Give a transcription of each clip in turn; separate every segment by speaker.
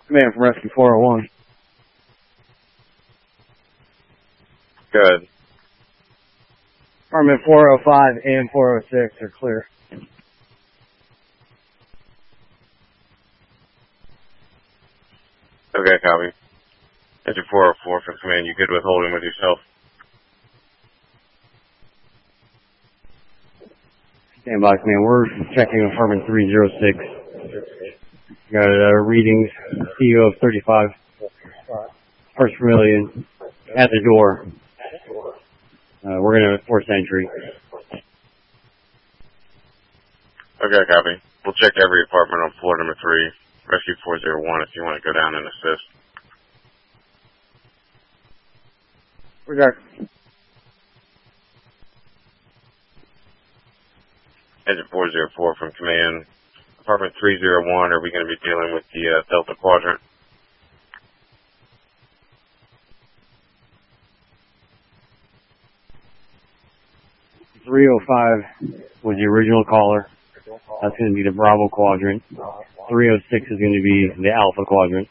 Speaker 1: Command from Rescue 401.
Speaker 2: Good.
Speaker 1: Apartment 405 and 406 are clear.
Speaker 2: Okay, copy. Engine 404 for command. You good with holding with yourself?
Speaker 1: Stand by, command. We're checking apartment 306. Got readings, CO of 35. First million at the door. We're going to force entry.
Speaker 2: Okay, copy. We'll check every apartment on floor number 3, Rescue 401, if you want to go down and assist.
Speaker 1: Roger.
Speaker 2: Engine 404 from command. Apartment 301, are we going to be dealing with the Delta Quadrant?
Speaker 1: .305 was the original caller. That's going to be the Bravo Quadrant. 306 is going to be the Alpha Quadrant.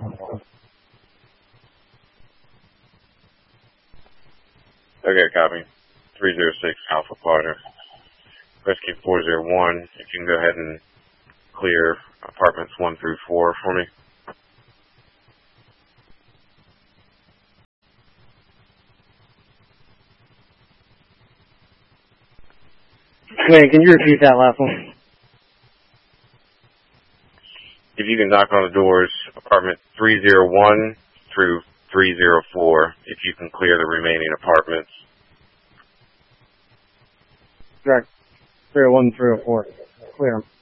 Speaker 2: Okay, copy. 306 Alpha Quadrant. Rescue 401, if you can go ahead and clear apartments 1 through 4 for me.
Speaker 1: Wait, can you repeat that last one?
Speaker 2: If you can knock on the doors, apartment 301 through 304, if you can clear the remaining apartments.
Speaker 1: Correct. 301, 304. Clear them.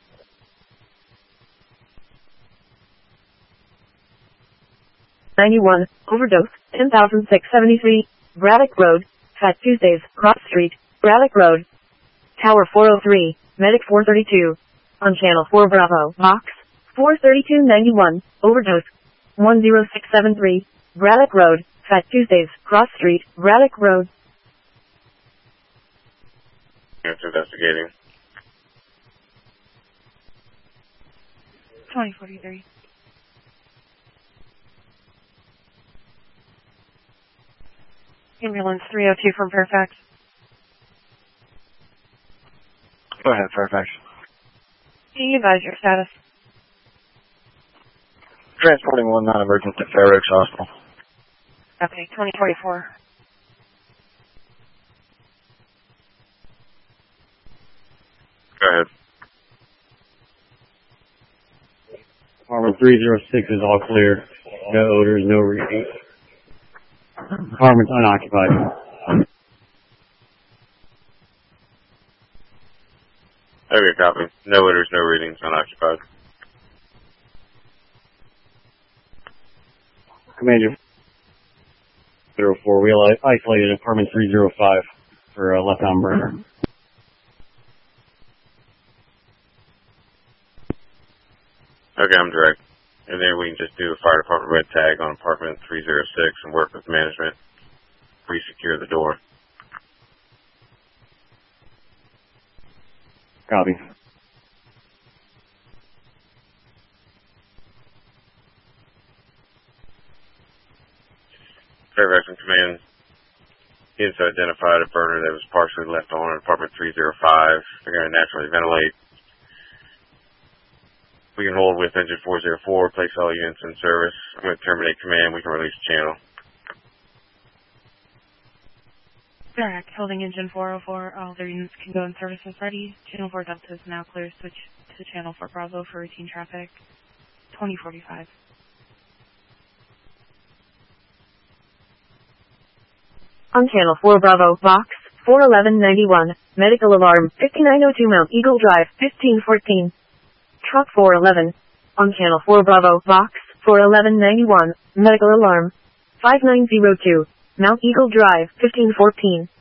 Speaker 3: #91, overdose, 10,673, Braddock Road, Fat Tuesdays, Cross Street, Braddock Road, Tower 403, Medic 432, on Channel 4 Bravo, Box 43291, overdose, 10673, Braddock Road, Fat Tuesdays, Cross Street, Braddock Road.
Speaker 2: It's investigating.
Speaker 4: 2043. Ambulance 302 from Fairfax.
Speaker 1: Go ahead, Fairfax.
Speaker 4: Can you advise your status?
Speaker 1: Transporting one non-emergent to Fair Oaks Hospital.
Speaker 4: Okay, 2044.
Speaker 2: Go ahead.
Speaker 1: Apartment 306 is all clear. No odors, no readings. Apartment's unoccupied.
Speaker 2: Okay, copy. No odors, no readings, unoccupied.
Speaker 1: Commander 04, we isolated apartment 305 for a left-arm burner.
Speaker 2: Okay, I'm direct. And then we can just do a fire department red tag on apartment 306 and work with management. Re-secure the door.
Speaker 1: Copy.
Speaker 2: Fairfax from command. He's identified a burner that was partially left on in apartment 305. They're going to naturally ventilate. We can hold with engine 404, place all units in service. I'm going to terminate command. We can release channel.
Speaker 4: Direct, holding engine 404. All their units can go in services ready. Channel 4 Delta is now clear. Switch to Channel 4 Bravo for routine traffic. 2045.
Speaker 3: On Channel 4 Bravo, Box 41191, medical alarm, 5902 Mount Eagle Drive, 1514. Truck 411. On Channel 4 Bravo, Box 41191, medical alarm, 5902, Mount Eagle Drive, 1514.